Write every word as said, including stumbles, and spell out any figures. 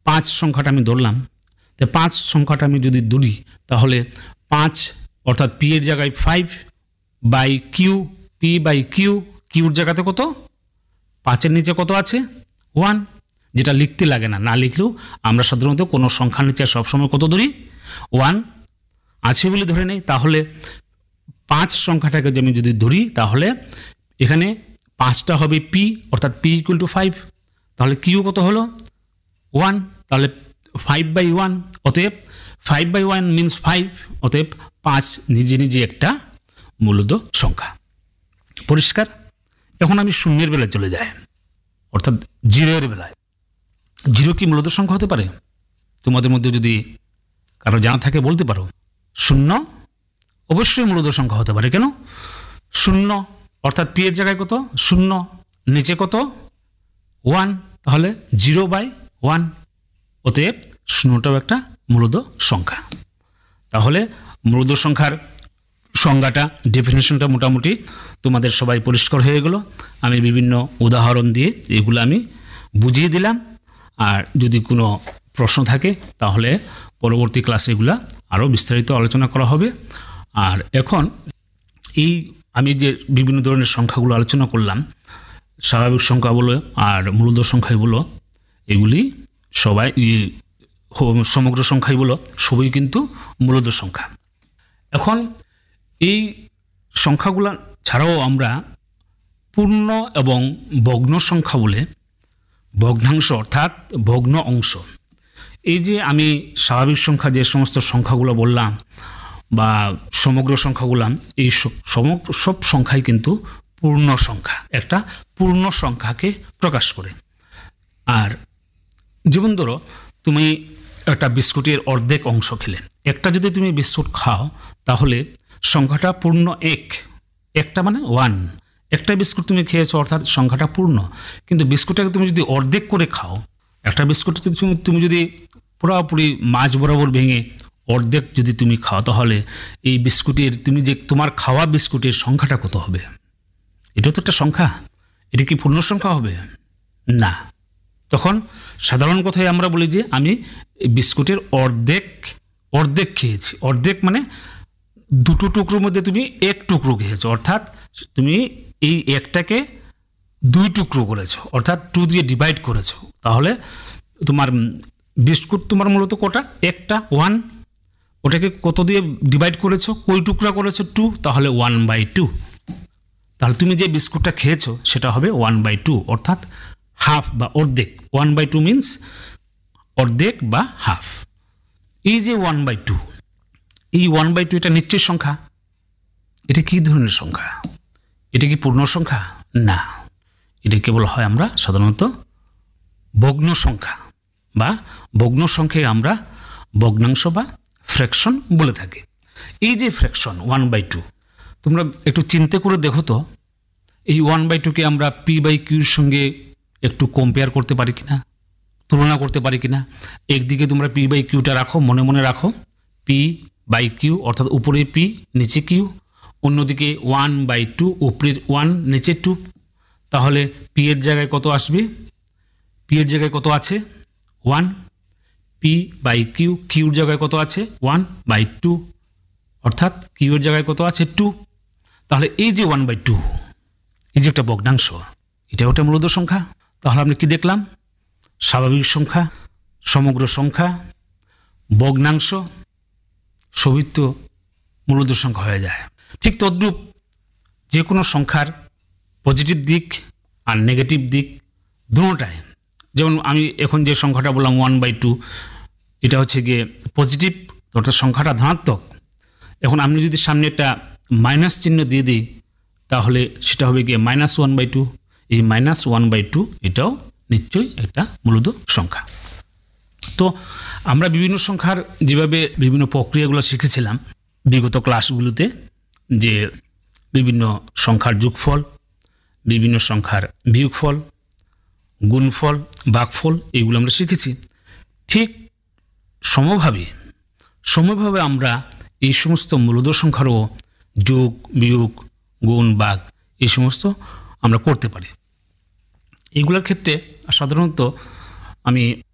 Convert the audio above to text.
পাঁচ সংখ্যাটা আমি ধরলাম, তো পাঁচ সংখ্যাটা আমি যদি ধরি তাহলে পাঁচ অর্থাৎ পি এর জায়গায় five by Q, P by Q, কিউর জায়গাতে কত, পাঁচের নিচে কত আছে, ওয়ান, যেটা লিখতে লাগে না, না লিখলেও আমরা সাধারণত কোনো সংখ্যার নিচে সবসময় কত ধরি, ওয়ান আছে বলে ধরে নেই। তাহলে পাঁচ সংখ্যাটাকে আমি যদি ধরি তাহলে এখানে পাঁচটা হবে পি, অর্থাৎ পি ইকুয়াল টু ফাইভ, তাহলে কিউ কত হলো, ওয়ান, তাহলে ফাইভ বাই ওয়ান, অতএব five by one means five, অতএব পাঁচ নিজে নিজে একটা মূলদ সংখ্যা। পরিষ্কার? এখন আমি শূন্যের বেলায় চলে যাই, অর্থাৎ জিরোয়ের বেলায়। জিরো কি মূলদ সংখ্যা হতে পারে? তোমাদের মধ্যে যদি কারো জানা থাকে বলতে পারো। শূন্য অবশ্যই মূলদ সংখ্যা হতে পারে। কেন? শূন্য অর্থাৎ পি এর জায়গায় কত, শূন্য, নিচে কত, ওয়ান, তাহলে জিরো বাই ওয়ান, অতএব শূন্যটাও একটা মূলদ সংখ্যা। তাহলে মূলদ সংখ্যার সংজ্ঞাটা, ডেফিনেশনটা মোটামুটি তোমাদের সবাই পরিষ্কার হয়ে গেল। আমি বিভিন্ন উদাহরণ দিয়ে এগুলো আমি বুঝিয়ে দিলাম। আর যদি কোনো প্রশ্ন থাকে তাহলে পরবর্তী ক্লাসে এগুলো আরও বিস্তারিত আলোচনা করা হবে। আর এখন এই আমি যে বিভিন্ন ধরনের সংখ্যাগুলো আলোচনা করলাম, স্বাভাবিক সংখ্যা বলো আর মূলদ সংখ্যাই বলো, এগুলি সবাই সমগ্র সংখ্যাই বলো, সবই কিন্তু মূলদ সংখ্যা। এখন এই সংখ্যাগুলো ছাড়াও আমরা পূর্ণ এবং ভগ্ন সংখ্যা বলে, ভগ্নাংশ অর্থাৎ ভগ্ন অংশ, এই যে আমি স্বাভাবিক সংখ্যা যে সমস্ত সংখ্যাগুলো বললাম বা সমগ্র সংখ্যাগুলো, এই সমগ্র সব সংখ্যাই কিন্তু পূর্ণ সংখ্যা, একটা পূর্ণ সংখ্যাকে প্রকাশ করে। আর যেমন ধরো তুমি একটা বিস্কুটের অর্ধেক অংশ খেলে, একটা যদি তুমি বিস্কুট খাও তাহলে সংখ্যাটা পূর্ণ এক, একটা মানে ওয়ান, একটা বিস্কুট তুমি খেয়েছো অর্থাৎ সংখ্যাটা পূর্ণ। কিন্তু বিস্কুটটাকে তুমি যদি অর্ধেক করে খাও, একটা বিস্কুট তুমি যদি পুরোপুরি মাঝ বরাবর ভেঙে অর্ধেক যদি তুমি খাও, তাহলে এই বিস্কুটের তুমি যে তোমার খাওয়া বিস্কুটের সংখ্যাটা কত হবে? এটা তো একটা সংখ্যা, এটা কি পূর্ণ সংখ্যা হবে? না। তখন সাধারণ কথায় আমরা বলি যে আমি বিস্কুটের অর্ধেক অর্ধেক খেয়েছি। অর্ধেক মানে দুটো টুকরোর মধ্যে তুমি এক টুকরো খেয়েছো, অর্থাৎ তুমি এই একটাকে দুই টুকরো করেছো, অর্থাৎ টু দিয়ে ডিভাইড করেছো। তাহলে তোমার বিস্কুট তোমার মূলত কটা? একটা, ওয়ান। ওটাকে কত দিয়ে ডিভাইড করেছো? কই টুকরা করেছো? টু, তাহলে ওয়ান বাই টু। তাহলে তুমি যে বিস্কুটটা খেয়েছো সেটা হবে ওয়ান বাই টু, অর্থাৎ হাফ বা অর্ধেক। ওয়ান বাই টু মিনস অর্ধেক বা হাফ। এই যে ওয়ান বাই টু, এই ওয়ান বাই টু এটা নিশ্চয় সংখ্যা। এটা কি ধরনের সংখ্যা? এটা কি পূর্ণ সংখ্যা? না, এটা কেবল হয় আমরা সাধারণত ভগ্ন সংখ্যা বা ভগ্ন সংখ্যায় আমরা ভগ্নাংশ বা ফ্র্যাকশন বলে থাকি। এই যে ফ্র্যাকশন ওয়ান বাই টু, তোমরা একটু চিন্তা করে দেখো তো, এই ওয়ান বাই টুকে আমরা পি বাই কিউর সঙ্গে একটু কম্পেয়ার করতে পারি কিনা, তুলনা করতে পারি কিনা? একদিকে তোমরা পি বাই কিউটা রাখো, মনে মনে রাখো, পি বাই কিউ অর্থাৎ উপরে পি নিচে কিউ, অন্যদিকে ওয়ান বাই টু, উপরে ওয়ান নিচে টু। তাহলে পি এর জায়গায় কত আসবে? পি এর জায়গায় কত আছে? ওয়ান। পি বাই কিউ, কিউর জায়গায় কত আছে? ওয়ান বাই টু, অর্থাৎ কিউর জায়গায় কত আছে? টু। তাহলে এই যে ওয়ান বাই টু, এই যে একটা ভগ্নাংশ, এটা ওটা মূলদ সংখ্যা। তাহলে আমরা কি দেখলাম? স্বাভাবিক সংখ্যা, সমগ্র সংখ্যা, ভগ্নাংশ সবই তো মূলদ সংখ্যা হয়ে যায়। ঠিক তদ্রূপ যে কোনো সংখ্যার পজিটিভ দিক আর নেগেটিভ দিক দুটোটাই, যেমন আমি এখন যে সংখ্যাটা বললাম ওয়ান বাই টু, এটা হচ্ছে গিয়ে পজিটিভ, অর্থাৎ সংখ্যাটা ধনাত্মক। এখন আমি যদি সামনে একটা মাইনাস চিহ্ন দিয়ে দিই তাহলে সেটা হবে গিয়ে মাইনাস ওয়ান বাই টু। এই মাইনাস ওয়ান বাই টু এটাও নিশ্চয়ই একটা মূলদ সংখ্যা। তো আমরা বিভিন্ন সংখ্যার যেভাবে বিভিন্ন প্রক্রিয়াগুলো শিখেছিলাম বিগত ক্লাসগুলোতে, যে বিভিন্ন সংখ্যার যোগফল, বিভিন্ন সংখ্যার বিয়োগফল, গুণফল, ভাগফল, এইগুলো আমরা শিখেছি। ঠিক সমভাবে সমভাবে আমরা এই সমস্ত মূলদ সংখ্যারও যোগ, বিয়োগ, গুণ, ভাগ এই সমস্ত আমরা করতে পারি। এইগুলোর ক্ষেত্রে সাধারণত আমি